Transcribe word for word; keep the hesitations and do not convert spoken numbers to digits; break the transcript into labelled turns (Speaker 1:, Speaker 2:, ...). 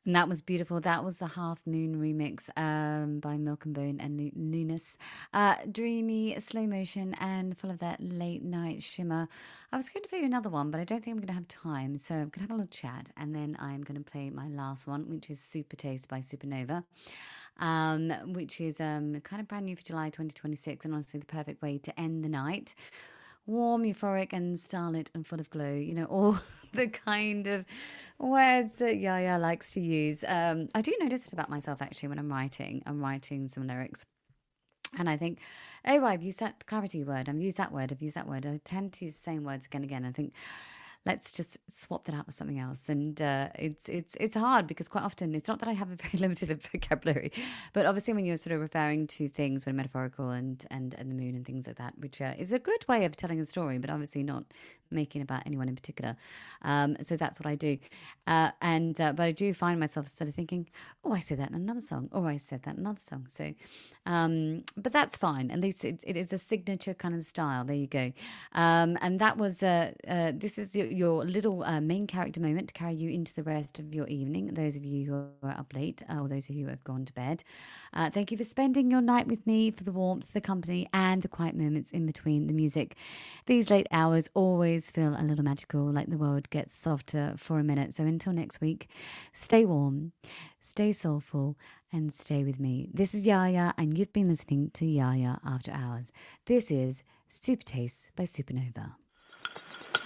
Speaker 1: And that was beautiful. That was the Half Moon remix um, by Milk and Bone and Nu- Nunes. Uh, dreamy, slow motion, and full of that late night shimmer. I was going to play you another one, but I don't think I'm going to have time. So I'm going to have a little chat, and then I'm going to play my last one, which is Super Taste by Supernova, um, which is um, kind of brand new for July twenty twenty-six, and honestly the perfect way to end the night. Warm, euphoric, and starlit and full of glow. You know, all the kind of words that Yaya likes to use. Um, I do notice it about myself actually when I'm writing. I'm writing some lyrics. And I think, oh, I've used that clarity word. I've used that word. I've used that word. I tend to use the same words again and again. I think let's just swap that out with something else. And uh, it's it's it's hard because quite often it's not that I have a very limited vocabulary, but obviously when you're sort of referring to things when metaphorical and and and the moon and things like that, which uh, is a good way of telling a story, but obviously not making about anyone in particular. Um, so that's what I do. Uh, and uh, but I do find myself sort of thinking, oh, I said that in another song, or I said that in another song. So, um, but that's fine. At least it, it is a signature kind of style. There you go. Um, and that was uh, uh, this is your, your little uh, main character moment to carry you into the rest of your evening. Those of you who are up late, uh, or those of you who have gone to bed, uh, thank you for spending your night with me, for the warmth, the company, and the quiet moments in between the music. These late hours always feel a little magical, like the world gets softer for a minute. So until next week, stay warm, stay soulful, and stay with me. This is Yaya, and you've been listening to Yaya After Hours. This is Super Taste by Supernova.